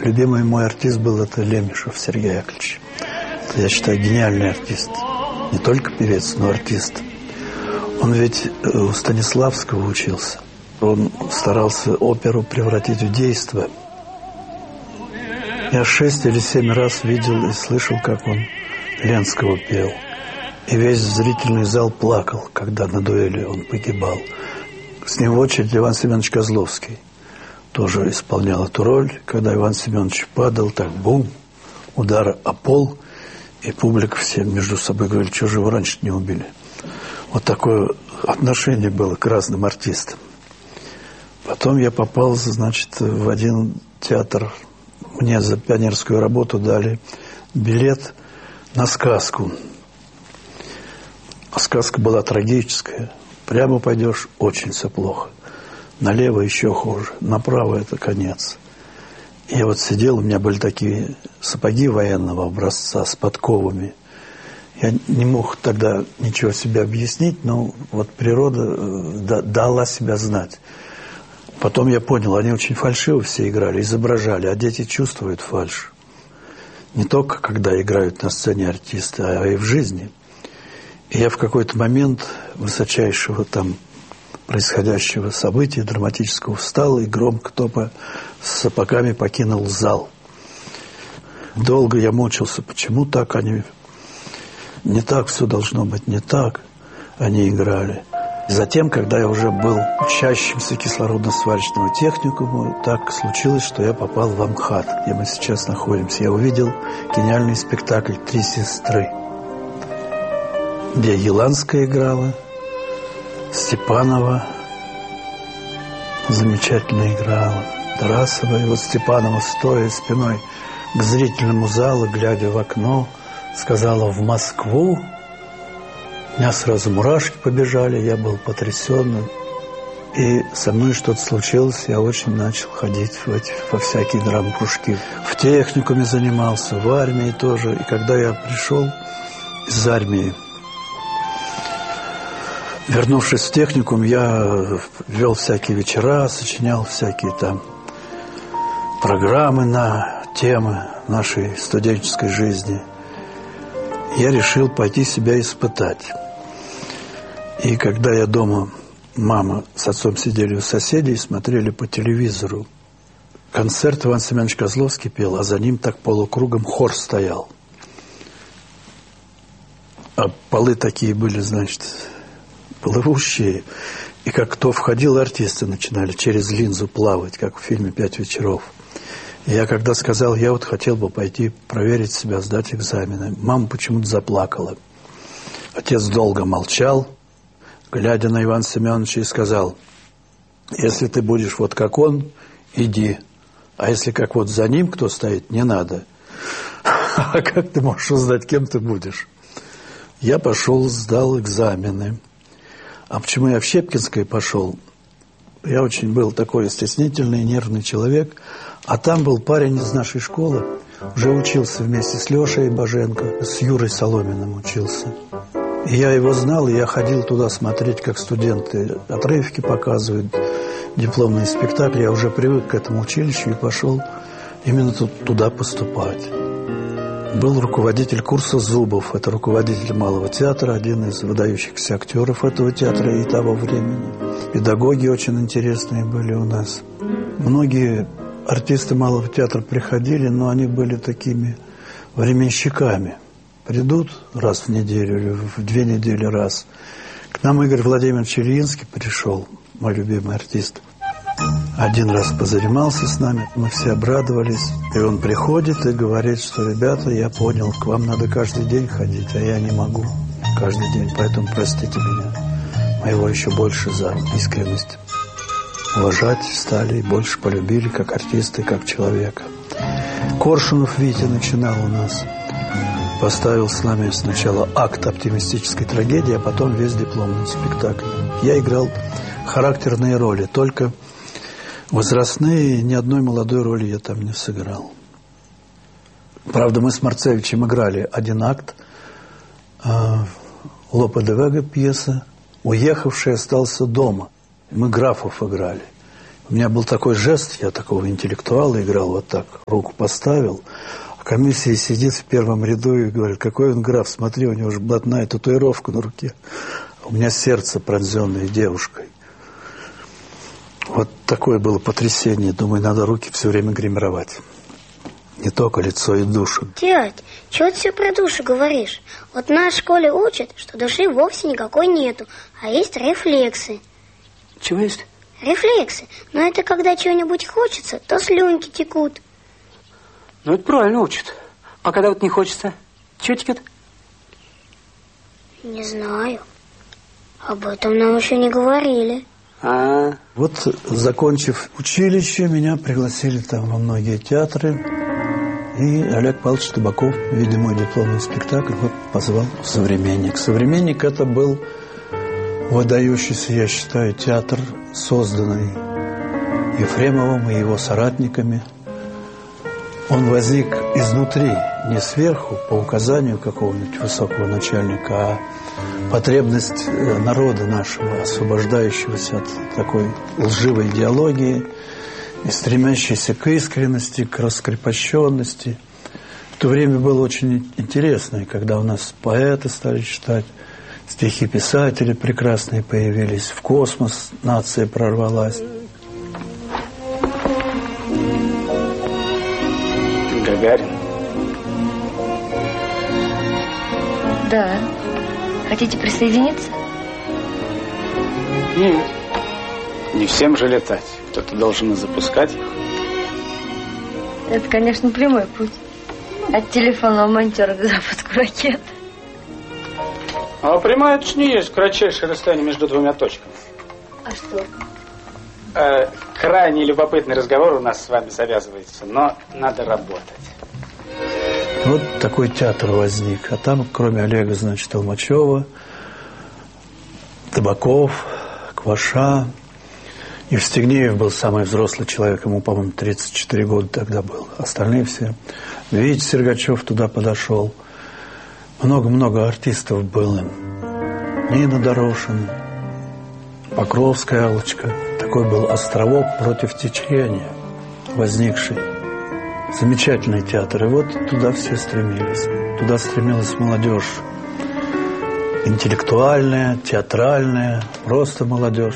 Любимый мой артист был это Лемешев Сергей Яковлевич. Это, я считаю, гениальный артист. Не только певец, но артист. Он ведь у Станиславского учился. Он старался оперу превратить в действо. Я 6 или 7 раз видел и слышал, как он Ленского пел. И весь зрительный зал плакал, когда на дуэли он погибал. С ним в очередь Иван Семенович Козловский тоже исполнял эту роль. Когда Иван Семенович падал, так бум, удар о пол, и публика все между собой говорили, что же его раньше не убили. Вот такое отношение было к разным артистам. Потом я попал, значит, в один театр. Мне за пионерскую работу дали билет на сказку. А сказка была трагическая. Прямо пойдешь, очень все плохо. Налево еще хуже. Направо это конец. Я вот сидел, у меня были такие сапоги военного образца с подковами. Я не мог тогда ничего себе объяснить, но вот природа дала себя знать. Потом я понял, они очень фальшиво все играли, изображали, а дети чувствуют фальшь. Не только когда играют на сцене артисты, а и в жизни. И я в какой-то момент высочайшего там происходящего события драматического встал и громко топая с сапогами покинул зал. Долго я мучился, почему так они... Не так все должно быть, не так они играли. Затем, когда я уже был учащимся кислородно-сварочного техникума, так случилось, что я попал в Амхат, где мы сейчас находимся. Я увидел гениальный спектакль «Три сестры», где Еланская играла, Степанова замечательно играла, Тарасова. И вот Степанова, стоя спиной к зрительному залу, глядя в окно, сказала: «В Москву». У меня сразу мурашки побежали, я был потрясен. И со мной что-то случилось, я очень начал ходить во всякие драм-кружки. В техникуме занимался, в армии тоже. И когда я пришел из армии, вернувшись в техникум, я вел всякие вечера, сочинял всякие там программы на темы нашей студенческой жизни. Я решил пойти себя испытать. И когда я дома, мама с отцом сидели у соседей и смотрели по телевизору, концерт Иван Семенович Козловский пел, а за ним так полукругом хор стоял. А полы такие были, значит, плывущие. И как кто входил, артисты начинали через линзу плавать, как в фильме «Пять вечеров». И я когда сказал, я вот хотел бы пойти проверить себя, сдать экзамены, мама почему-то заплакала. Отец долго молчал, глядя на Ивана Семеновича, и сказал: если ты будешь вот как он, иди. А если как вот за ним кто стоит, не надо. А как ты можешь узнать, кем ты будешь? Я пошел, сдал экзамены. А почему я в Щепкинское пошел? Я очень был такой стеснительный, нервный человек. А там был парень из нашей школы, уже учился вместе с Лешей Боженко, с Юрой Соломиным учился. И я его знал, и я ходил туда смотреть, как студенты отрывки показывают, дипломные спектакли. Я уже привык к этому училищу и пошел именно туда поступать. Был руководитель курса Зубов, это руководитель Малого театра, один из выдающихся актеров этого театра и того времени. Педагоги очень интересные были у нас. Многие артисты Малого театра приходили, но они были такими временщиками. Придут раз в неделю или в 2 недели раз. К нам Игорь Владимирович Ильинский пришел, мой любимый артист. Один раз позанимался с нами, мы все обрадовались. И он приходит и говорит, что: ребята, я понял, к вам надо каждый день ходить, а я не могу каждый день, поэтому простите меня. Мы его еще больше за искренность уважать стали и больше полюбили как артиста и как человека. Коршунов Витя начинал у нас. Поставил с нами сначала акт оптимистической трагедии, а потом весь дипломный спектакль. Я играл характерные роли, только возрастные, ни одной молодой роли я там не сыграл. Правда, мы с Марцевичем играли один акт, Лопе де Вега пьеса, уехавший остался дома. Мы графов играли. У меня был такой жест, я такого интеллектуала играл, вот так, руку поставил, а комиссия сидит в первом ряду и говорит, какой он граф, смотри, у него же блатная татуировка на руке. У меня сердце, пронзенное девушкой. Вот такое было потрясение. Думаю, надо руки все время гримировать. Не только лицо и душу. Дядь, чего ты все про душу говоришь? Вот в нашей школе учат, что души вовсе никакой нету, а есть рефлексы. Чего есть? Рефлексы. Но это когда чего-нибудь хочется, то слюнки текут. Ну, это правильно учат. А когда вот не хочется, чего текет? Не знаю. Об этом нам еще не говорили. Вот, закончив училище, меня пригласили там во многие театры. И Олег Павлович Табаков, видя мой дипломный спектакль, вот позвал в «Современник». «Современник» — это был выдающийся, я считаю, театр, созданный Ефремовым и его соратниками. Он возник изнутри, не сверху, по указанию какого-нибудь высокого начальника, а потребность народа нашего, освобождающегося от такой лживой идеологии и стремящейся к искренности, к раскрепощенности. В то время было очень интересно, когда у нас поэты стали читать, стихи писателей прекрасные появились, в космос нация прорвалась. Гагарин? Да. Хотите присоединиться? Нет. Не всем же летать. Кто-то должен и запускать их. Это, конечно, прямой путь. От телефонного монтера к запуску ракет. А прямая это ж не есть кратчайшее расстояние между двумя точками. А что? Крайне любопытный разговор у нас с вами завязывается, но надо работать. Вот такой театр возник. А там, кроме Олега, значит, Толмачева, Табаков, Кваша. Евстигнеев был самый взрослый человек, ему, по-моему, 34 года тогда был. Остальные все. Витя Сергачев туда подошел. Много-много артистов было. Нина Дорошина, Покровская Аллочка. Такой был островок против течения возникший. Замечательный театр. И вот туда все стремились. Туда стремилась молодежь. Интеллектуальная, театральная, просто молодежь.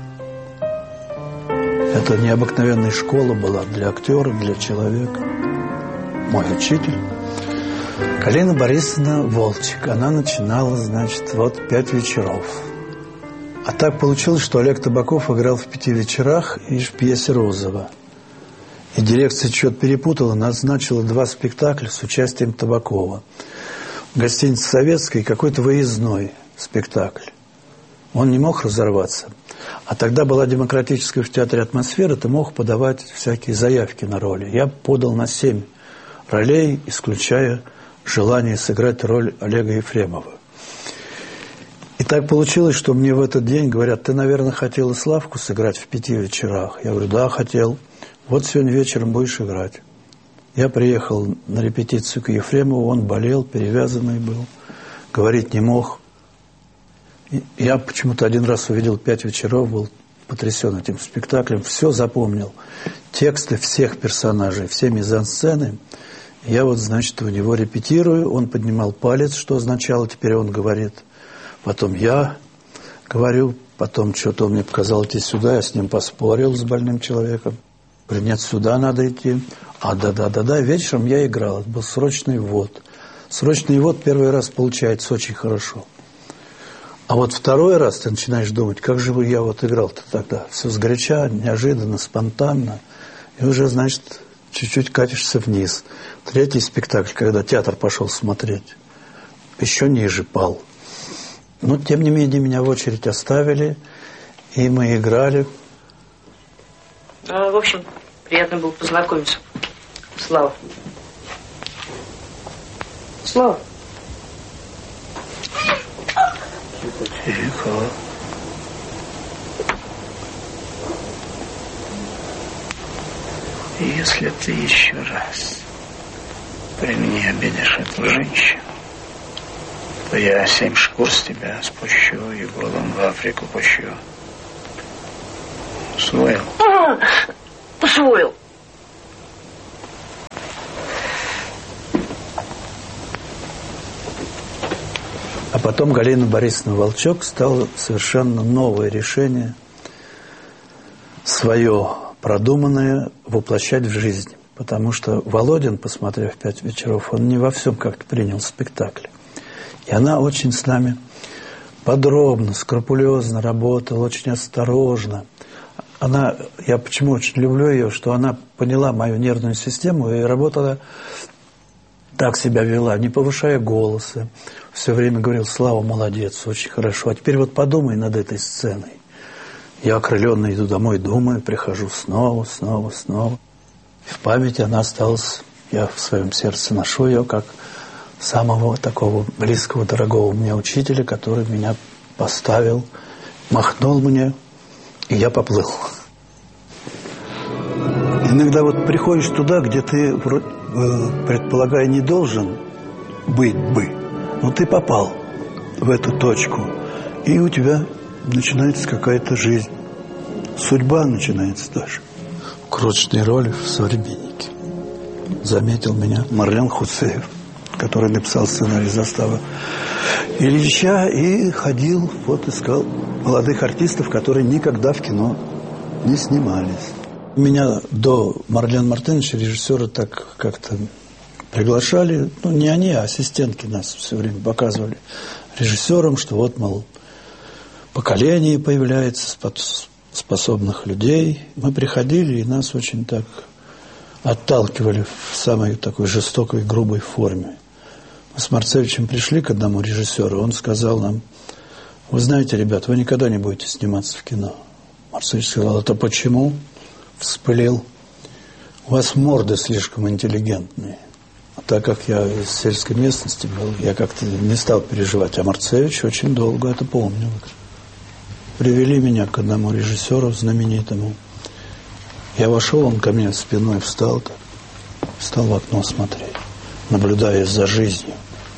Это необыкновенная школа была для актера, для человека. Мой учитель Галина Борисовна Волчек. Она начинала, значит, вот 5 вечеров. А так получилось, что Олег Табаков играл в 5 вечерах и в пьесе Розова. И дирекция что-то перепутала, назначила 2 спектакля с участием Табакова. В гостинице «Советской» какой-то выездной спектакль. Он не мог разорваться. А тогда была демократическая в театре атмосфера, ты мог подавать всякие заявки на роли. Я подал на 7 ролей, исключая желание сыграть роль Олега Ефремова. И так получилось, что мне в этот день говорят, ты, наверное, хотел и Славку сыграть в 5 вечерах. Я говорю, да, хотел. Вот сегодня вечером будешь играть. Я приехал на репетицию к Ефремову, он болел, перевязанный был, говорить не мог. Я почему-то один раз увидел 5 вечеров, был потрясен этим спектаклем, все запомнил. Тексты всех персонажей, все мизансцены. Я вот, значит, у него репетирую, он поднимал палец, что означало, теперь он говорит. Потом я говорю, потом что-то он мне показал идти сюда, я с ним поспорил, с больным человеком. Говорит, нет, сюда надо идти. А да, вечером я играл, это был срочный ввод. Срочный ввод первый раз получается очень хорошо. А вот второй раз ты начинаешь думать, как же я вот играл-то тогда. Все сгоряча, неожиданно, спонтанно. И уже, значит, чуть-чуть катишься вниз. 3-й спектакль, когда театр пошел смотреть, еще ниже пал. Но, тем не менее, меня в очередь оставили, и мы играли. В общем, приятно было познакомиться. Слава. Слава. Тихо. Если ты еще раз при мне обидишь эту женщину, то я 7 шкур с тебя спущу и голым в Африку пущу. усвоил? Усвоил. А потом Галина Борисовна Волчок стала совершенно новое решение, свое продуманное, воплощать в жизнь. Потому что Володин, посмотрев «5 вечеров», он не во всем как-то принял спектакль. И она очень с нами подробно, скрупулезно работала, очень осторожно. Я почему очень люблю ее, что она поняла мою нервную систему и работала, так себя вела, не повышая голоса. Все время говорил: Слава, молодец, очень хорошо. А теперь вот подумай над этой сценой. Я окрыленный иду домой, думаю, прихожу снова. И в памяти она осталась, я в своем сердце ношу ее как самого такого близкого, дорогого мне учителя, который меня поставил, махнул мне, и я поплыл. Иногда вот приходишь туда, где ты, предполагая, не должен быть бы, но ты попал в эту точку, и у тебя начинается какая-то жизнь. Судьба начинается даже. В крочной роли в «Современнике» заметил меня Марлен Хуцеев, который написал сценарий «Застава Ильича», и ходил, вот искал молодых артистов, которые никогда в кино не снимались. Меня до Марлен Мартыновича режиссера так как-то приглашали, ну не они, а ассистентки нас все время показывали режиссерам, что вот, мол, поколение появляется способных людей. Мы приходили, и нас очень так отталкивали в самой такой жестокой, грубой форме. Мы с Марцевичем пришли к одному режиссеру, он сказал нам: вы знаете, ребят, вы никогда не будете сниматься в кино. Марцевич сказал: это почему? Вспылил: у вас морды слишком интеллигентные. А так как я из сельской местности был, я как-то не стал переживать. А Марцевич очень долго это помнил. Привели меня к одному режиссеру знаменитому. Я вошел, он ко мне спиной встал, стал в окно смотреть, наблюдая за жизнью.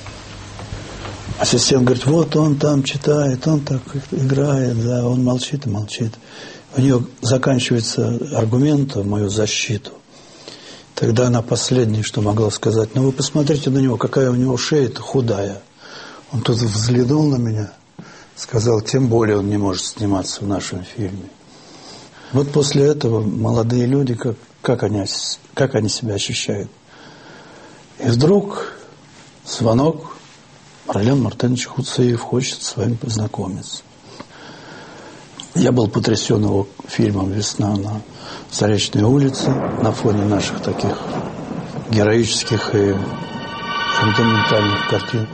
Ассистент говорит: вот он там читает, он так играет, да, он молчит и молчит. У нее заканчивается аргумент в мою защиту. Тогда она последнее, что могла сказать: ну вы посмотрите на него, какая у него шея-то худая. Он тут взглянул на меня, сказал: тем более он не может сниматься в нашем фильме. Вот после этого молодые люди, как они себя ощущают. И вдруг звонок: Марлен Мартынович Хуцеев хочет с вами познакомиться. Я был потрясен его фильмом «Весна на Заречной улице», на фоне наших таких героических и фундаментальных картин.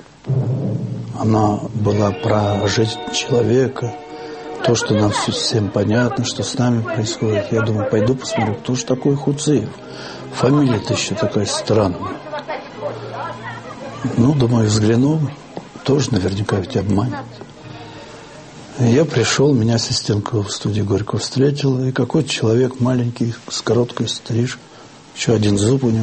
Она была про жизнь человека, то, что нам всем понятно, что с нами происходит. Я думаю, пойду посмотрю, кто же такой Хуцеев. Фамилия-то еще такая странная. Ну, думаю, взглянул, тоже наверняка ведь обманет. Я пришел, меня ассистентка в студии Горького встретила, и какой-то человек маленький, с короткой стрижкой, еще один зуб у него.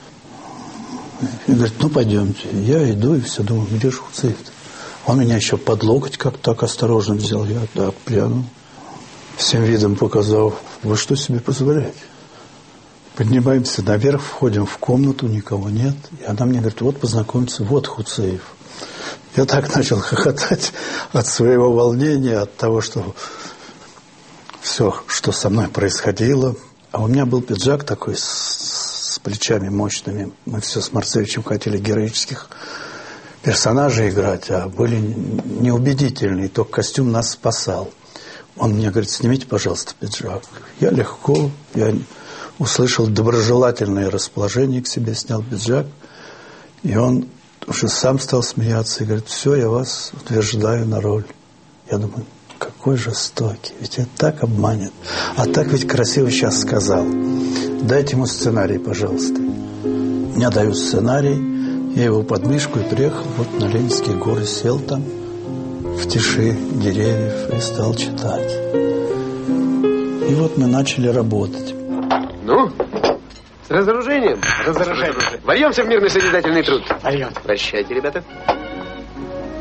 И говорит: ну, пойдемте. Я иду, и все думаю, где же Хуцеев-то? Он меня еще под локоть как-то так осторожно взял. Я так глянул, всем видом показал: вы что себе позволяете? Поднимаемся наверх, входим в комнату, никого нет. И она мне говорит: вот познакомиться, вот Хуцеев. Я так начал хохотать от своего волнения, от того, что все, что со мной происходило. А у меня был пиджак такой с плечами мощными. Мы все с Марцевичем хотели героических персонажей играть, а были неубедительные. Только костюм нас спасал. Он мне говорит: снимите, пожалуйста, пиджак. Я легко, я услышал доброжелательное расположение к себе, снял пиджак. И он уже сам стал смеяться и говорит: все, я вас утверждаю на роль. Я думаю, какой жестокий, ведь это так обманет. А так ведь красиво сейчас сказал: дайте ему сценарий, пожалуйста. Мне дают сценарий, я его под мышку и приехал вот на Ленинские горы, сел там в тиши деревьев и стал читать. И вот мы начали работать. Ну? С разоружением? Разоружение. Вольемся в мирный созидательный труд. Вольем. Прощайте, ребята.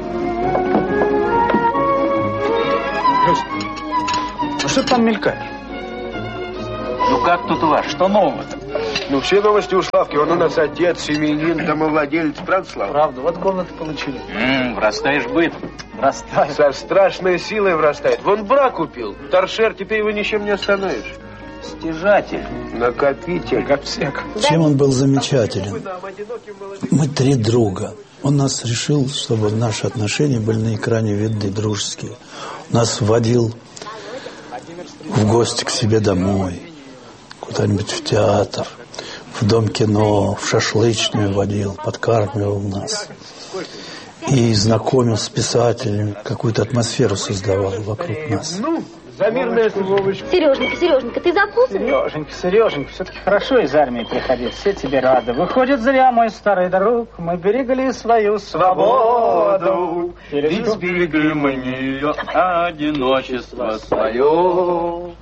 Ну что ты там мелькаешь? Ну как тут у вас? Что нового-то? Ну, все новости у Славки. Он у нас отец, семьянин, домовладелец. Правда, Слава? Правда, вот комнату получили. Врастаешь бытом. Врастает. Со страшной силой врастает. Вон брак купил. Торшер, теперь его ничем не остановишь. Стяжатель. Накопитель. Гопсек. Чем он был замечателен? Мы 3 друга. Он нас решил, чтобы наши отношения были на экране видны, дружеские. Нас водил в гости к себе домой, куда-нибудь в театр, в дом кино, в шашлычную водил, подкармливал нас. И знакомил с писателями, какую-то атмосферу создавал вокруг нас. За мирное словечко. Сереженька, ты запутанный? Сереженька, все-таки хорошо из армии приходить, все тебе рады. Выходит, зря, мой старый друг, мы берегли свою свободу. Ведь сберегли мы ее одиночество свое.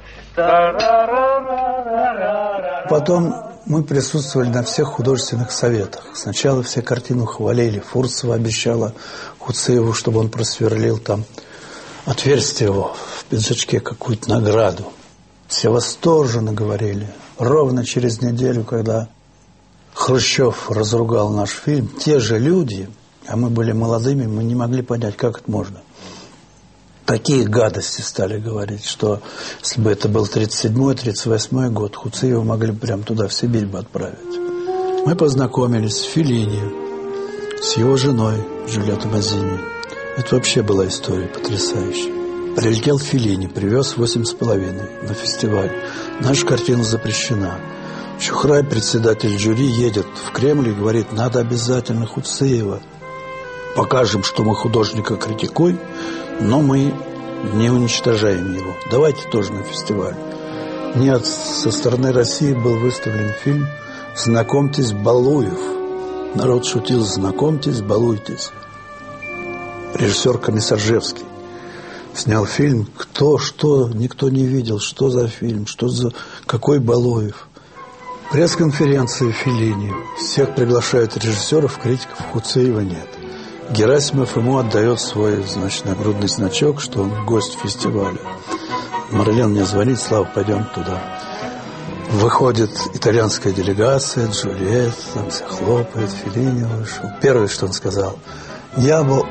Потом мы присутствовали на всех художественных советах. Сначала все картину хвалили. Фурцева обещала Хуцееву, чтобы он просверлил там отверстие его в пиджачке, какую-то награду. Все восторженно говорили. Ровно через неделю, когда Хрущев разругал наш фильм, те же люди, а мы были молодыми, мы не могли понять, как это можно. Такие гадости стали говорить, что если бы это был 37-й, 38-й год, Хуцеева могли бы прям туда, в Сибирь бы отправить. Мы познакомились с Феллини, с его женой Джульеттой Мазини. Это вообще была история потрясающая. Прилетел Феллини, привез 8,5 на фестиваль. Наша картина запрещена. Чухрай, председатель жюри, едет в Кремль и говорит, надо обязательно Хуцеева. Покажем, что мы художника критикуем, но мы не уничтожаем его. Давайте тоже на фестиваль. Нет, со стороны России был выставлен фильм «Знакомьтесь, Балуев». Народ шутил, знакомьтесь, балуйтесь. Режиссер Комиссаржевский снял фильм, кто, что, никто не видел, что за фильм, что за, какой Балуев. Пресс-конференции Феллини. Всех приглашают режиссеров, критиков, Хуцеева нет. Герасимов ему отдает свой, значит, нагрудный значок, что он гость фестиваля. Марлен мне звонит, Слава, пойдем туда. Выходит итальянская делегация, Джульетта, там все хлопает, Феллини вышел. Первое, что он сказал, я был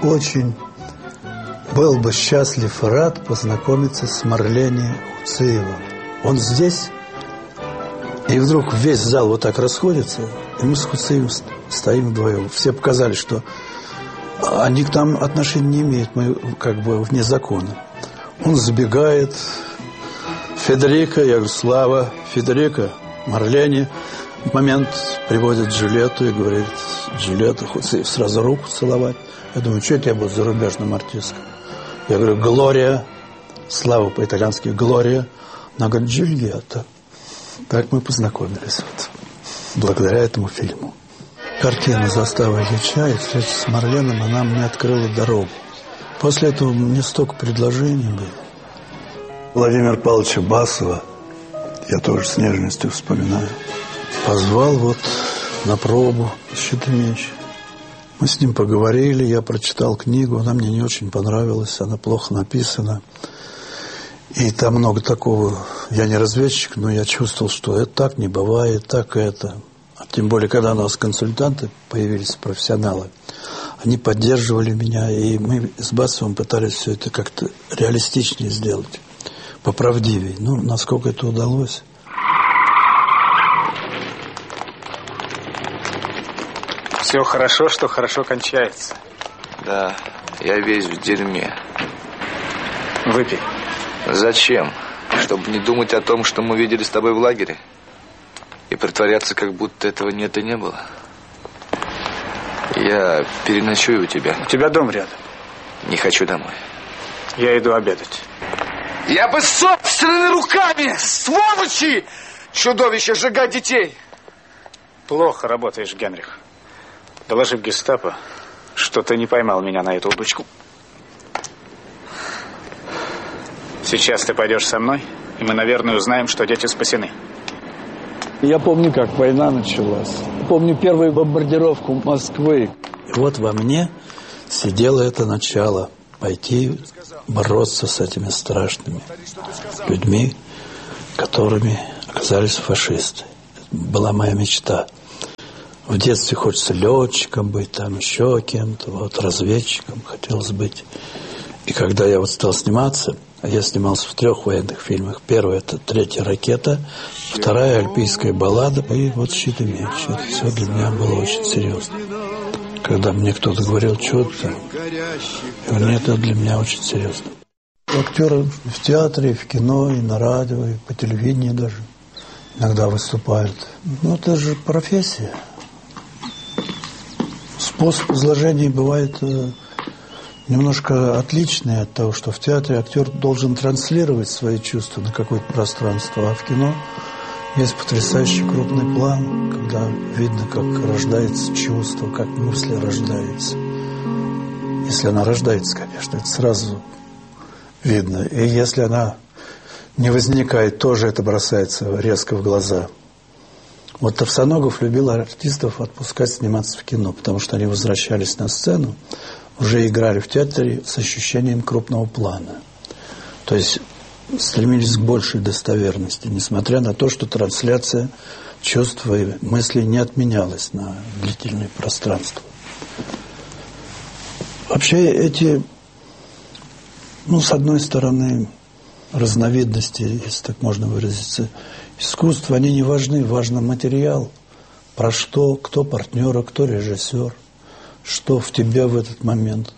бы счастлив и рад познакомиться с Марлени Хуцеевым. Он здесь? И вдруг весь зал вот так расходится, и мы с Хуцеевым стоим вдвоем. Все показали, что они к нам отношения не имеют, мы как бы вне закона. Он забегает, Федерико, я говорю, Слава, Федерико, Марлени. В момент приводит Джульетту и говорит, Джульетта, Хуцеев, сразу руку целовать. Я думаю, что это я буду зарубежным артистом? Я говорю, Глория, Слава по-итальянски, Глория. Она говорит, Джульетта. Так мы познакомились вот, благодаря этому фильму. Картина «Застава Ильича» и встреча с Марленом, она мне открыла дорогу. После этого мне столько предложений было. Владимира Павловича Басова, я тоже с нежностью вспоминаю, позвал вот на пробу «Щит и меч». Мы с ним поговорили, я прочитал книгу, она мне не очень понравилась, она плохо написана. И там много такого, я не разведчик, но я чувствовал, что это так не бывает, так это. А тем более, когда у нас консультанты появились, профессионалы, они поддерживали меня, и мы с Басовым пытались все это как-то реалистичнее сделать, поправдивее. Ну, насколько это удалось. Все хорошо, что хорошо кончается. Да, я весь в дерьме. Выпей. Зачем? Чтобы не думать о том, что мы видели с тобой в лагере? И притворяться, как будто этого нет и не было? Я переночую у тебя. У тебя дом рядом. Не хочу домой. Я иду обедать. Я бы собственными руками, сволочи, чудовище, сжигать детей. Плохо работаешь, Генрих. Доложи в гестапо, что ты не поймал меня на эту удочку. Сейчас ты пойдешь со мной, и мы, наверное, узнаем, что дети спасены. Я помню, как война началась. Помню первую бомбардировку Москвы. И вот во мне сидело это начало. Пойти бороться с этими страшными людьми, о оказались фашисты. Это была моя мечта. В детстве хочется летчиком быть, там еще кем-то, вот разведчиком хотелось быть. И когда я вот стал сниматься, я снимался в 3 военных фильмах. Первая – это «Третья ракета», вторая – «Альпийская баллада», и вот «Щит и меч». Это все для меня было очень серьезно. Когда мне кто-то говорил, что это там, я говорю, нет, это для меня очень серьезно. Актеры в театре, в кино, и на радио, и по телевидению даже иногда выступают. Ну, это же профессия. Способ изложения бывает немножко отличный от того, что в театре актер должен транслировать свои чувства на какое-то пространство, а в кино есть потрясающий крупный план, когда видно, как рождается чувство, как мысль рождается. Если она рождается, конечно, это сразу видно. И если она не возникает, тоже это бросается резко в глаза. Вот Товстоногов любил артистов отпускать сниматься в кино, потому что они возвращались на сцену, уже играли в театре с ощущением крупного плана. То есть стремились к большей достоверности, несмотря на то, что трансляция чувств и мыслей не отменялась на длительное пространство. Вообще эти, с одной стороны, разновидности, если так можно выразиться, искусства, они не важны, важен материал, про что, кто партнер, кто режиссер, что в тебе в этот момент.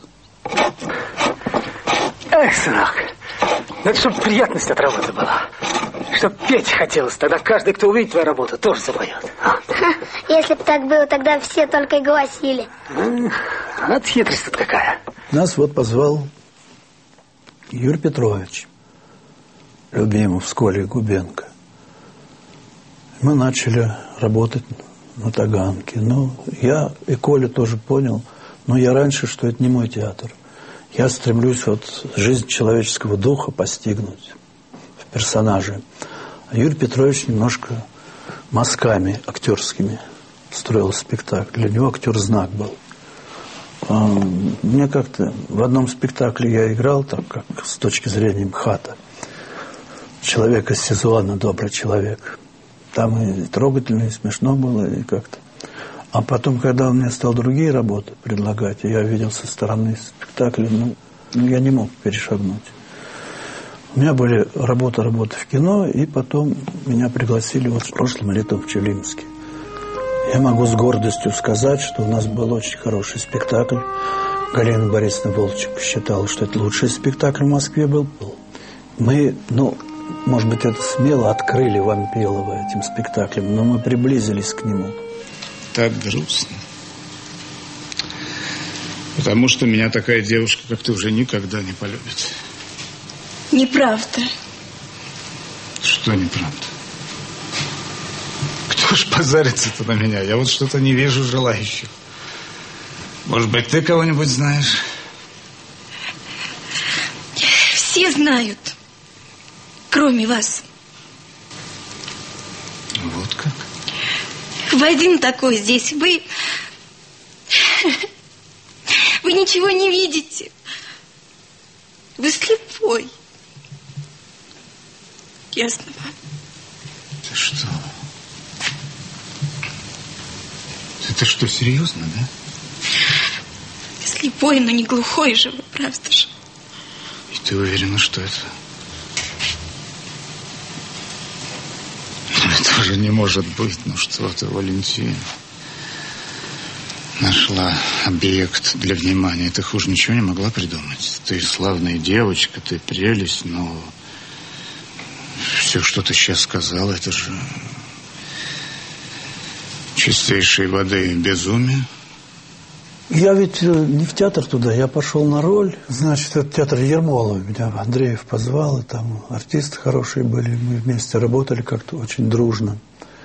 Эх, сынок, надо, чтобы приятность от работы была. Чтоб петь хотелось, тогда каждый, кто увидит твою работу, тоже запоет. Если бы так было, тогда все только и голосили. Вот хитрость тут какая. Нас вот позвал Юрий Петрович Любимов с Колей Губенко. Мы начали работать на Таганке. Я и Коля тоже понял, но я раньше, что это не мой театр. Я стремлюсь вот жизнь человеческого духа постигнуть в персонаже. А Юрий Петрович немножко мазками актерскими строил спектакль. Для него актер знак был. Мне как-то в одном спектакле я играл, так как с точки зрения МХАТа, человек из Сезуана, добрый человек. Там и трогательно, и смешно было, и как-то. А потом, когда он мне стал другие работы предлагать, я видел со стороны спектакля, я не мог перешагнуть. У меня были работы в кино, и потом меня пригласили вот прошлым летом в Челимске. Я могу с гордостью сказать, что у нас был очень хороший спектакль. Галина Борисовна Волчек считала, что это лучший спектакль в Москве был. Мы, может быть, это смело открыли Вампилова этим спектаклем, но мы приблизились к нему. Так грустно. Потому что меня такая девушка, как ты, уже никогда не полюбит. Неправда. Что неправда? Кто ж позарится-то на меня? Я вот что-то не вижу желающих. Может быть, ты кого-нибудь знаешь? Все знают, кроме вас. Вот как? Вы один такой здесь. Вы ничего не видите. Вы слепой. Ясно вам? Ты что? Это что, серьезно, да? Слепой, но не глухой же вы, правда же? И ты уверена, что это? Это уже не может быть. Что ты, Валентин? Нашла объект для внимания. Ты хуже ничего не могла придумать. Ты славная девочка, ты прелесть, но все, что ты сейчас сказала, это же чистейшей воды безумие. Я ведь не в театр туда, я пошел на роль. Значит, это театр Ермолова. Меня Андреев позвал, и там артисты хорошие были. Мы вместе работали как-то очень дружно.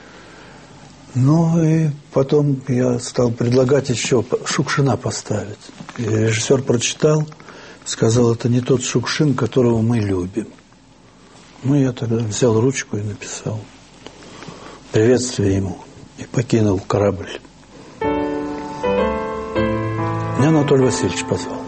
И потом я стал предлагать еще Шукшина поставить. И режиссер прочитал, сказал, это не тот Шукшин, которого мы любим. Я тогда взял ручку и написал приветствие ему. И покинул корабль. Меня Анатолий Васильевич позвал.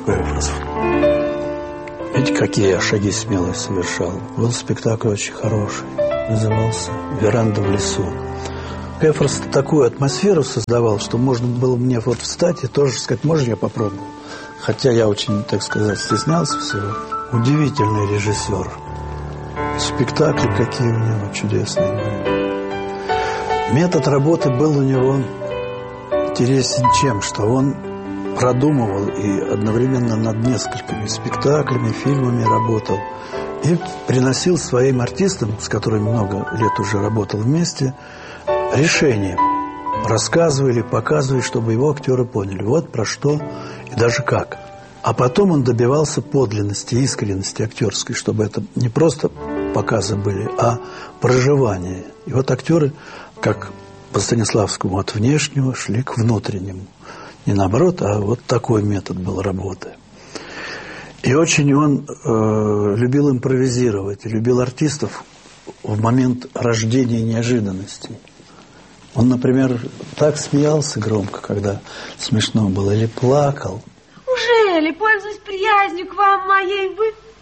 Видите, какие я шаги смелые совершал. Был спектакль очень хороший. назывался, «Веранда в лесу». Эфрос такую атмосферу создавал, что можно было мне вот встать и тоже сказать, можно я попробую? Хотя я очень, так сказать, стеснялся всего. Удивительный режиссер. Спектакли какие у него чудесные были. Метод работы был у него интересен чем, что он продумывал и одновременно над несколькими спектаклями, фильмами работал. И приносил своим артистам, с которыми много лет уже работал вместе, решение. Рассказывали, показывали, чтобы его актеры поняли, вот про что и даже как. А потом он добивался подлинности, искренности актерской, чтобы это не просто показы были, а проживание. И вот актеры, как по Станиславскому, от внешнего шли к внутреннему. Не наоборот, а вот такой метод был работы. И очень он любил импровизировать, любил артистов в момент рождения неожиданностей. Он, например, так смеялся громко, когда смешно было, или плакал. Ужели, пользуясь приязнью к вам моей,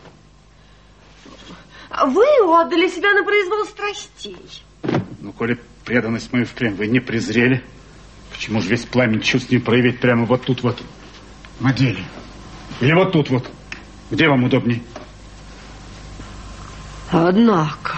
вы отдали себя на произвол страстей? Ну, коли преданность мою впрямь вы не презрели, почему же весь пламень чувств не проявить прямо вот тут вот, на деле? Или вот тут вот? Где вам удобней? Однако.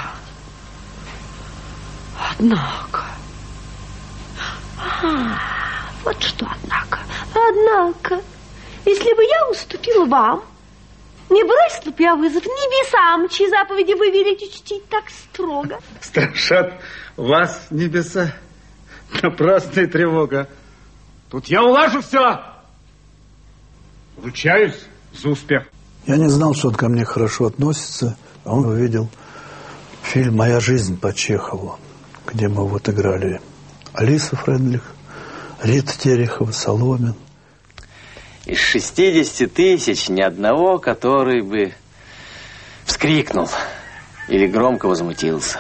Вот что однако. Если бы я уступила вам, не бросила бы я вызов небесам, чьи заповеди вы велите чтить так строго. Страшат вас небеса. Напрасная тревога. Тут я улажу все. Ручаюсь за успех. Я не знал, что он ко мне хорошо относится, а он увидел фильм «Моя жизнь» по Чехову, где мы вот играли Алиса Френдлих, Рита Терехова, Соломин. Из 60 тысяч ни одного, который бы вскрикнул или громко возмутился.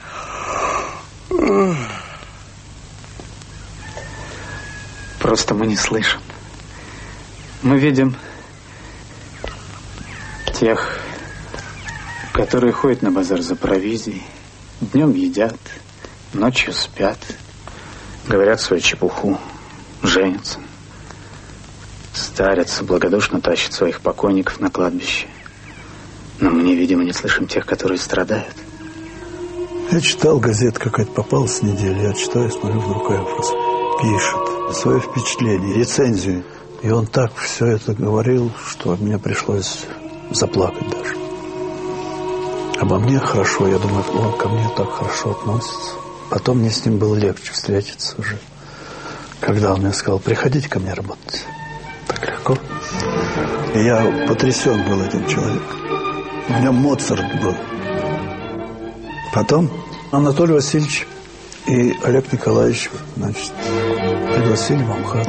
Просто мы не слышим. Мы видим тех, которые ходят на базар за провизией, днем едят, ночью спят, говорят свою чепуху, женятся, старятся, благодушно тащат своих покойников на кладбище. Но мы, видимо, не слышим тех, которые страдают. Я читал, газета какая-то попалась с недели, я читаю, смотрю, вдруг Эфрос пишет свое впечатление, рецензию. И он так все это говорил, что мне пришлось заплакать даже. Обо мне хорошо, я думаю, он ко мне так хорошо относится. Потом мне с ним было легче встретиться уже, когда он мне сказал, приходите ко мне работать. Так легко. И я потрясен был этим человеком. У меня Моцарт был. Потом Анатолий Васильевич и Олег Николаевич, значит, пригласили в Амхат.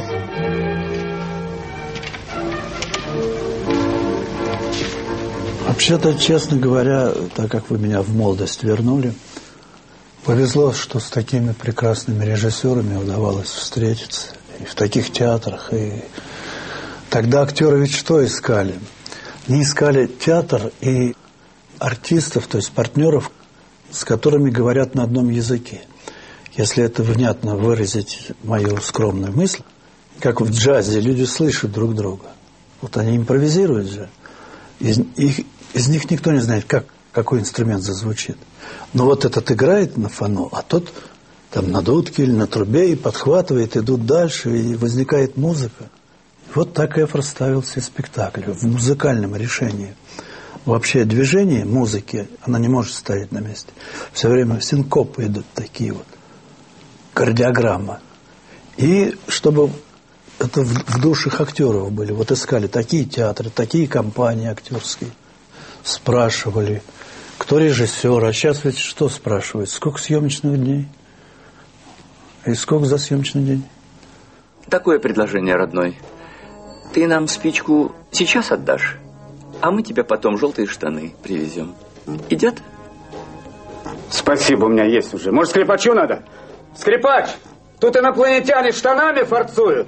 Вообще-то, честно говоря, так как вы меня в молодость вернули, повезло, что с такими прекрасными режиссерами удавалось встретиться. И в таких театрах. И тогда актеры ведь что искали? Не искали театр и артистов, то есть партнеров, с которыми говорят на одном языке. Если это внятно выразить мою скромную мысль, как в джазе люди слышат друг друга. Вот они импровизируют же. Из них никто не знает, какой инструмент зазвучит. Но вот этот играет на фано, а тот там на дудке или на трубе и подхватывает, идут дальше, и возникает музыка. Вот так Эфрос ставил все спектакли в музыкальном решении. Вообще движение музыки, она не может стоять на месте. Все время синкопы идут такие вот, кардиограмма. И чтобы это в душах актеров были, вот искали такие театры, такие компании актерские. Спрашивали, кто режиссер, а сейчас ведь что спрашивают? Сколько съемочных дней? И сколько за съемочный день? Такое предложение, родной. Ты нам спичку сейчас отдашь, а мы тебе потом желтые штаны привезем. Идет? Спасибо, у меня есть уже. Может, скрипачу надо? Скрипач! Тут инопланетяне штанами форцуют.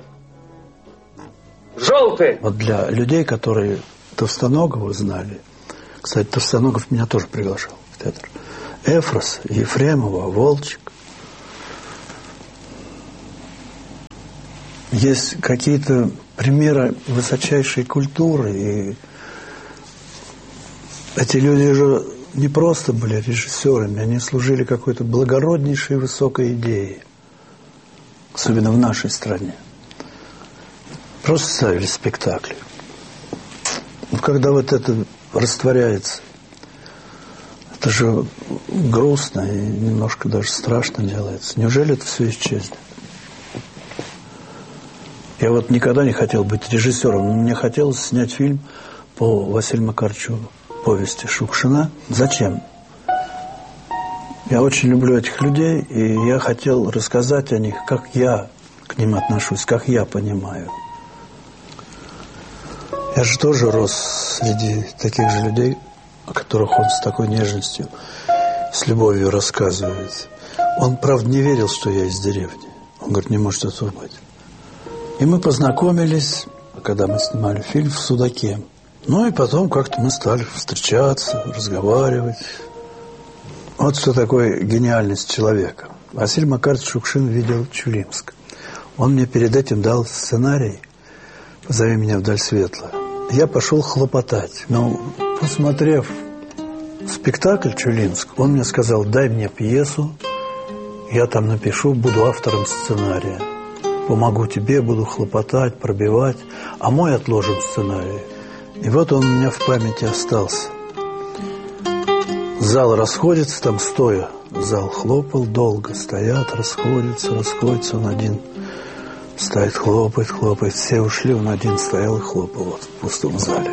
Желтые! Вот для людей, которые Товстоногова знали, кстати, Товстоногов меня тоже приглашал в театр. Эфрос, Ефремова, Волчек. Есть какие-то примеры высочайшей культуры, и эти люди же не просто были режиссерами, они служили какой-то благороднейшей высокой идее, особенно в нашей стране. Просто ставили спектакли. Но когда вот это растворяется, это же грустно и немножко даже страшно делается. Неужели это все исчезнет? Я вот никогда не хотел быть режиссером, но мне хотелось снять фильм по Василию Макарычу, повести Шукшина. Зачем? Я очень люблю этих людей, и я хотел рассказать о них, как я к ним отношусь, как я понимаю. Я же тоже рос среди таких же людей, о которых он с такой нежностью, с любовью рассказывает. Он, правда, не верил, что я из деревни. Он говорит, не может этого быть. И мы познакомились, когда мы снимали фильм в Судаке. Ну и потом как-то мы стали встречаться, разговаривать. Вот что такое гениальность человека. Василий Макарович Шукшин видел Чулимск. Он мне перед этим дал сценарий «Позови меня вдаль светлая». Я пошел хлопотать. Но, посмотрев спектакль «Чулимск», он мне сказал, дай мне пьесу, я там напишу, буду автором сценария. Помогу тебе, буду хлопотать, пробивать, а мой отложим сценарий. И вот он у меня в памяти остался. Зал расходится, там стоя. Зал хлопал долго, стоят, расходятся. Он один стоит, хлопает. Все ушли, он один стоял и хлопал вот в пустом зале.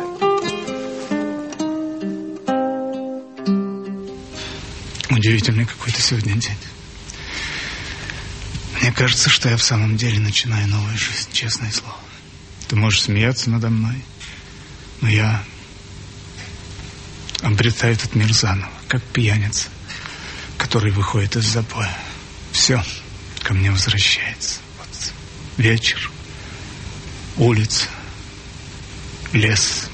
Удивительный какой-то сегодня день. Мне кажется, что я в самом деле начинаю новую жизнь, честное слово. Ты можешь смеяться надо мной, но я обретаю этот мир заново, как пьяница, который выходит из запоя. Все ко мне возвращается. Вот вечер, улица, лес.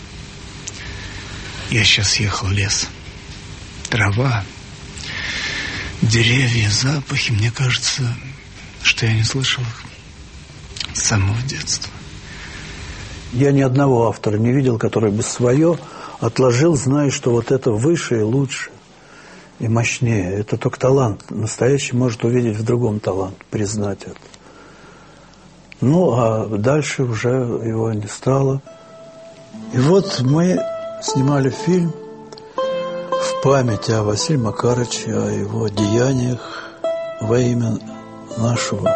Я сейчас ехал в лес. Трава, деревья, запахи. Мне кажется, что я не слышал их с самого детства. Я ни одного автора не видел, который бы свое отложил, зная, что вот это выше и лучше, и мощнее. Это только талант. Настоящий может увидеть в другом талант, признать это. Ну, а дальше уже его не стало. И вот мы снимали фильм в память о Василии Макарыче, о его деяниях во имя нашего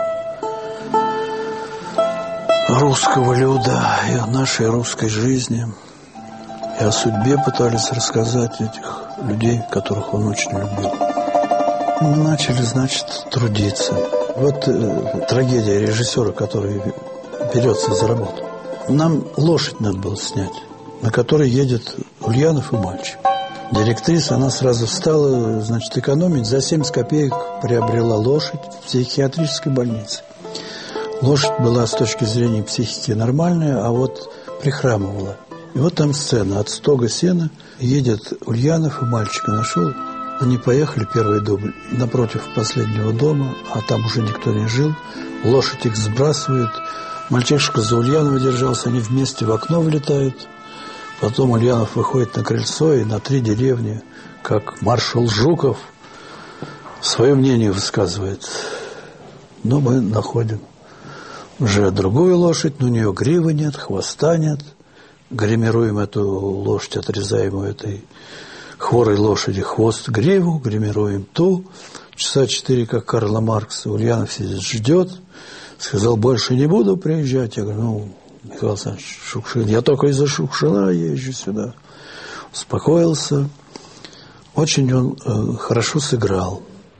русского люда и о нашей русской жизни. И о судьбе пытались рассказать этих людей, которых он очень любил. И мы начали, значит, трудиться. Вот трагедия режиссера, который берется за работу. Нам лошадь надо было снять, на которой едет Ульянов и мальчик. Директриса, она сразу стала, значит, экономить. За 70 копеек приобрела лошадь в психиатрической больнице. Лошадь была с точки зрения психики нормальная, а вот прихрамывала. И вот там сцена. От стога сена едет Ульянов и мальчика нашел. Они поехали, первый дубль, напротив последнего дома, а там уже никто не жил. Лошадь их сбрасывает. Мальчишка за Ульянова держался, они вместе в окно влетают. Потом Ульянов выходит на крыльцо и на 3 деревни, как маршал Жуков, свое мнение высказывает. Но мы находим уже другую лошадь, но у нее гривы нет, хвоста нет. Гримируем эту лошадь, отрезаем у этой хворой лошади хвост, гриву, гримируем ту. Часа 4, как Карла Маркса. Ульянов сидит, ждет. Сказал, больше не буду приезжать. Я говорю, ну, Михаил Александрович, Шукшин, я только из-за Шукшина езжу сюда. Успокоился. Очень он хорошо сыграл.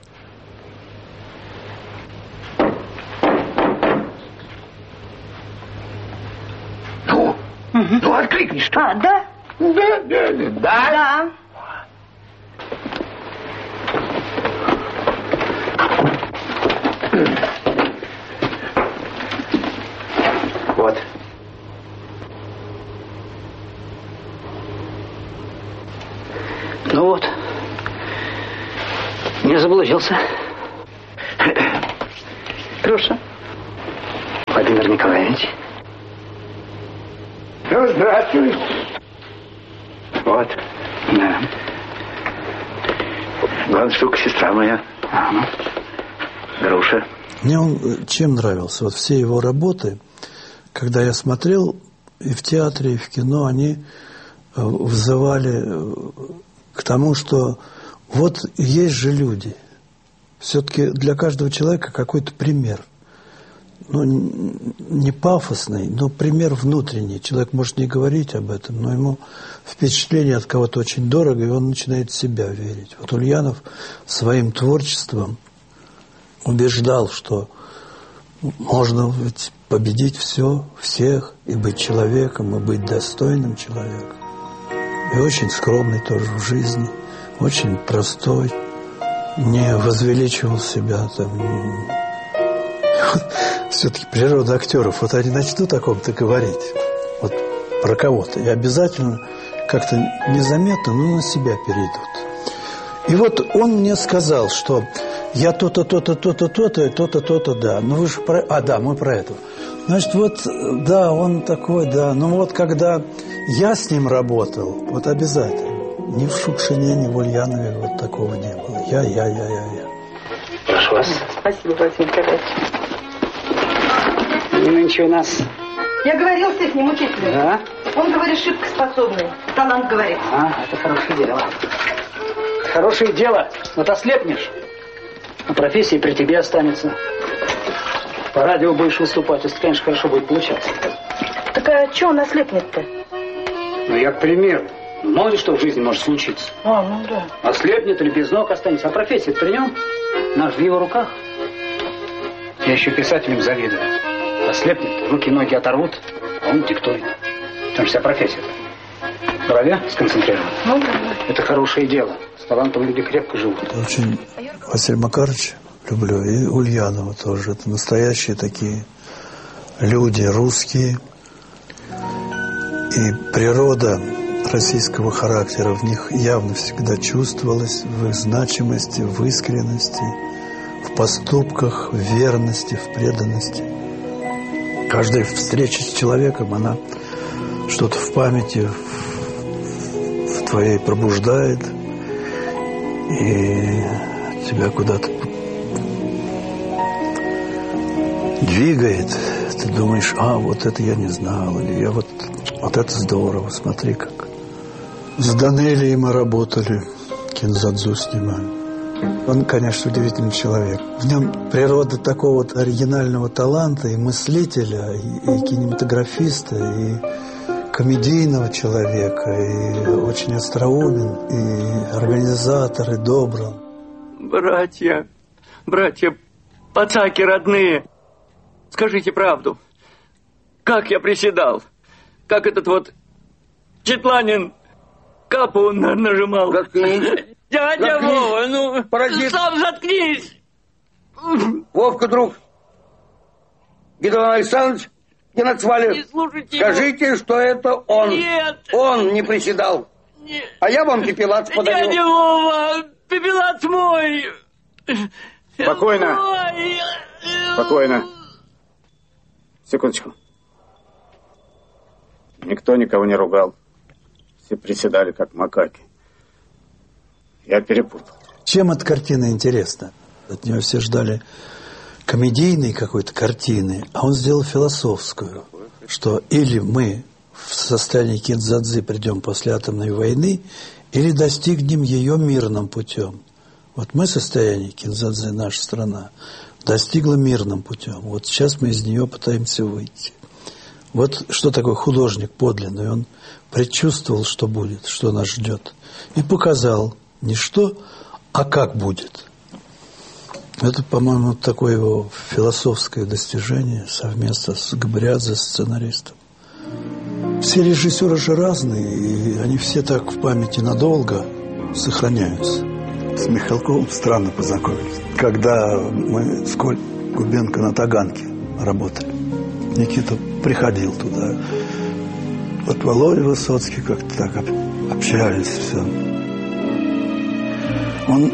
Ну, откликнешь. А, да? Да. Да. Вот. Ну вот. заблудился. Круша. Владимир Николаевич. Ну, здравствуй. Вот. Да. Главная штука, сестра моя. Ага. Груша. Мне он чем нравился? Вот все его работы, когда я смотрел и в театре, и в кино, они вызывали к тому, что вот есть же люди. Все-таки для каждого человека какой-то пример. Ну, не пафосный, но пример внутренний. Человек может не говорить об этом, но ему впечатление от кого-то очень дорого, и он начинает в себя верить. Вот Ульянов своим творчеством убеждал, что можно ведь победить все, всех, и быть человеком, и быть достойным человеком. И очень скромный тоже в жизни, очень простой, не возвеличивал себя там. Все-таки природа актеров, вот они начнут о ком-то говорить, вот про кого-то, и обязательно как-то незаметно, но на себя перейдут. И вот он мне сказал, что я то-то, то-то, то-то, то-то, то-то, то-то, да. Ну вы же про... А, да, мы про это. Значит, вот, да, он такой, да. Ну вот, когда я с ним работал, вот обязательно. Ни в Шукшине, ни в Ульянове вот такого не было. Я. Прошу вас. Спасибо, Владимир Николаевич. Нынче у нас... Я говорил с их учителем. Да? Он, говорит, шибко способный. Талант, говорит. А, это хорошее дело. Хорошее дело, но ты ослепнешь. А профессия при тебе останется. По радио будешь выступать, если, конечно, хорошо будет получаться. Так а что он ослепнет-то? Ну, я к примеру. Мало ли что в жизни может случиться. А, ну да. Ослепнет или без ног останется. А профессия при нем. Наш в его руках. Я еще писателям завидую. Ослепнет, руки и ноги оторвут, а он диктует. Там вся профессия. В голове сконцентрирована. Ну да. Это хорошее дело. С талантом люди крепко живут. Очень Василия Макаровича люблю, и Ульянова тоже. Это настоящие такие люди, русские. И природа российского характера в них явно всегда чувствовалась, в их значимости, в искренности, в поступках, в верности, в преданности. Каждая встреча с человеком, она что-то в памяти в твоей пробуждает и тебя куда-то двигает. Ты думаешь, а, вот это я не знал, или я вот это здорово, смотри как. С Данелией мы работали, Кинзадзу снимали. Он, конечно, удивительный человек. В нем природа такого вот оригинального таланта и мыслителя, и кинематографиста, и комедийного человека, и очень остроумен, и организатор, и добрый. Братья, пацаки родные, скажите правду. Как я приседал? Как этот вот Четланин капу нажимал? Заткнись. Дядя Вова, ну, паразит. Сам заткнись. Вовка, друг. Гедеон Александрович, не нацвали. Скажите, что это он. Нет. Он не приседал. Нет. А я вам пепелац подарю. Дядя Вова, пепелац мой. Спокойно. Мой. Спокойно. Секундочку. Никто никого не ругал. Все приседали, как макаки. Я перепутал. Чем эта картина интересна? От нее все ждали комедийной какой-то картины, а он сделал философскую, что или мы в состоянии Кинзадзы придем после атомной войны, или достигнем ее мирным путем. Вот мы в состоянии Кинзадзы, наша страна, достигла мирным путем. Вот сейчас мы из нее пытаемся выйти. Вот что такое художник подлинный. Он предчувствовал, что будет, что нас ждет. И показал не что, а как будет. Это, по-моему, такое его философское достижение совместно с Габриадзе, сценаристом. Все режиссеры же разные, и они все так в памяти надолго сохраняются. С Михалковым странно познакомились. Когда мы с Колей Губенко на Таганке работали, Никита приходил туда. Вот Володя Высоцкий как-то так общались, все. Он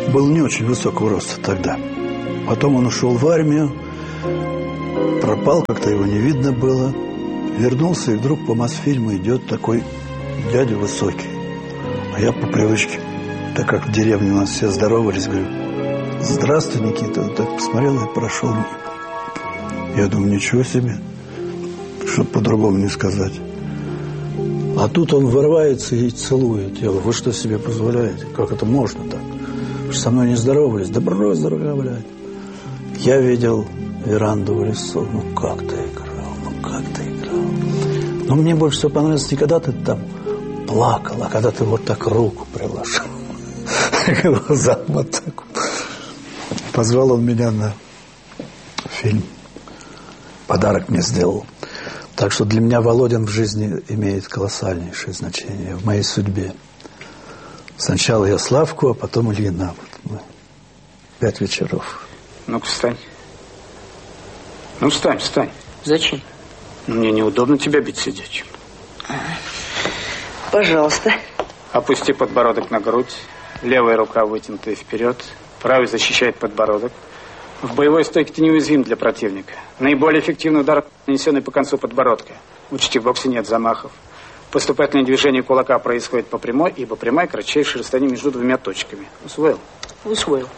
был не очень высокого роста тогда. Потом он ушел в армию, пропал, как-то его не видно было. Вернулся, и вдруг по Мосфильму идет такой дядя высокий. А я по привычке, так как в деревне у нас все здоровались, говорю: здравствуй, Никита. Он так посмотрел и прошел мимо. Я думаю, ничего себе, чтобы по-другому не сказать. А тут он вырывается и целует. Я говорю: вы что себе позволяете? Как это можно так? Вы же со мной не здоровались. Да брось, дорогая, блядь. Я видел веранду в лесу. Ну как ты играл. Но мне больше всего понравилось не когда ты там плакал, а когда ты вот так руку приложил к глазам вот так. Позвал он меня на фильм. Подарок мне сделал. Так что для меня Володин в жизни имеет колоссальнейшее значение в моей судьбе. Сначала я Славку, а потом Ильина. Вот мы. 5 вечеров. Ну-ка, встань. Ну, встань. Зачем? Мне неудобно тебя бить сидячим. Пожалуйста. Опусти подбородок на грудь. Левая рука вытянутая вперед. Правый защищает подбородок. В боевой стойке ты неуязвим для противника. Наиболее эффективный удар, нанесенный по концу подбородка. Учти, в боксе нет замахов. Поступательное движение кулака происходит по прямой, ибо прямая — кратчайшее расстояние между двумя точками. Усвоил? Усвоил.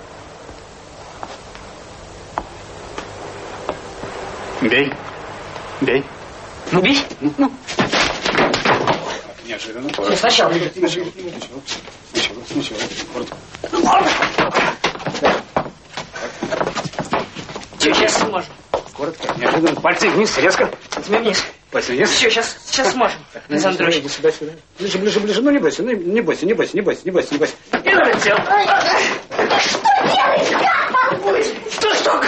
Бей. Ну, бей. Ну. Неожиданно. Сначала. Сейчас сможем. Коротко, неожиданно. Пальцы вниз, резко. Пальцами вниз. Пальцы вниз. Сейчас сможем. Александр Андреевич. Сюда. Ближе. Ну, не бойся. Не бойся. И налетел. Что?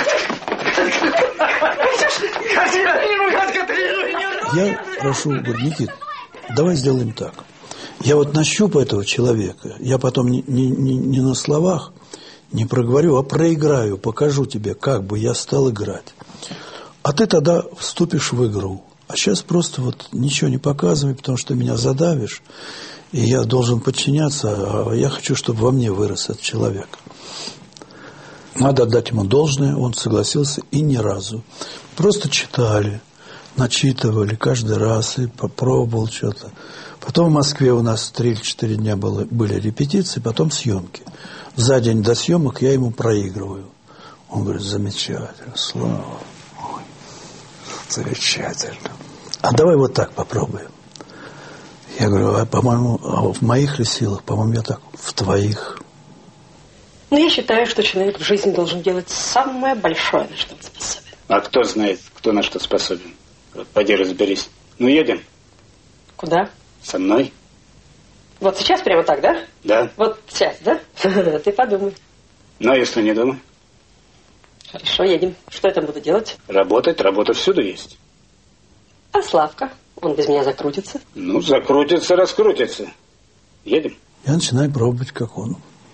Я прошу, говорю: Никит, давай сделаем так. Я вот нащупаю этого человека, я потом не на словах не проговорю, а проиграю, покажу тебе, как бы я стал играть. А ты тогда вступишь в игру. А сейчас просто вот ничего не показывай, потому что меня задавишь, и я должен подчиняться, а я хочу, чтобы во мне вырос этот человек. Надо отдать ему должное, он согласился, и ни разу. Просто читали, начитывали каждый раз, и попробовал что-то. Потом в Москве у нас 3 или 4 дня были репетиции, потом съемки. За день до съемок я ему проигрываю. Он говорит: замечательно, Слава. Ой, замечательно. А давай вот так попробуем. Я говорю: по-моему, в моих ли силах? По-моему, я так в твоих. Но я считаю, что человек в жизни должен делать самое большое, на что он способен. А кто знает, кто на что способен? Вот поди разберись. Ну, едем. Куда? Со мной. Вот сейчас прямо так, да? Да. Вот сейчас, да? Ты подумай. Ну, а если не думай? Хорошо, едем. Что я там буду делать? Работать. Работа всюду есть. А Славка? Он без меня закрутится? Ну, закрутится, раскрутится. Едем. Я начинаю пробовать, как он.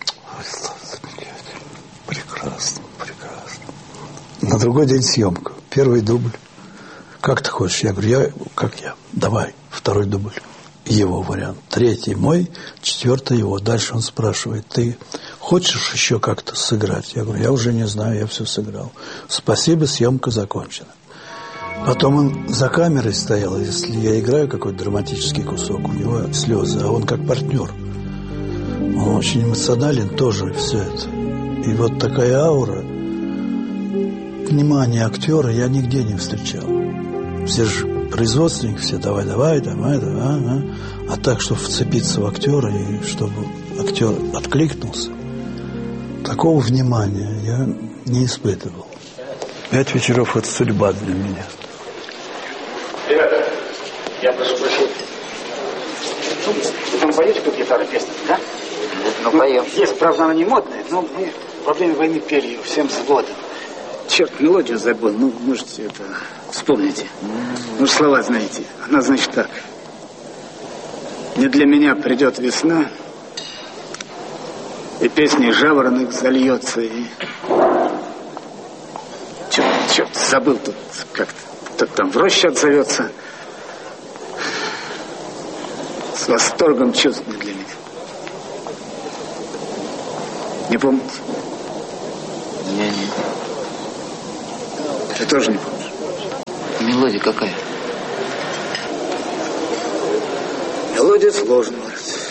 Прекрасно. На другой день съемка. 1 дубль. Как ты хочешь? Я говорю: как я? Давай, 2 дубль. Его вариант. 3 мой, 4 его. Дальше он спрашивает: ты хочешь еще как-то сыграть? Я говорю: я уже не знаю, я все сыграл. Спасибо, съемка закончена. Потом он за камерой стоял, если я играю какой-то драматический кусок, у него слезы, а он как партнер. Он очень эмоционален тоже, все это. И вот такая аура, внимание актера я нигде не встречал. Все же производственники, все давай. А так, чтобы вцепиться в актера и чтобы актер откликнулся, такого внимания я не испытывал. 5 вечеров – это судьба для меня. Ребята, я прошу прощения. Вы там поете под гитару песню, да? Ну, поем. Есть, правда, она не модная, но мы во время войны пели ее всем взводом. Черт, мелодию забыл, ну, можете это... Вспомните. Ну, слова знаете. Она, значит, так. Не для меня придет весна, и песней жаворонок зальется, и... Черт, забыл тут как-то. Кто-то там в роще отзовется. С восторгом чувствую для меня. Не помните? Я нет. Ты тоже не помнишь? Мелодия какая? Мелодия сложная, Марс.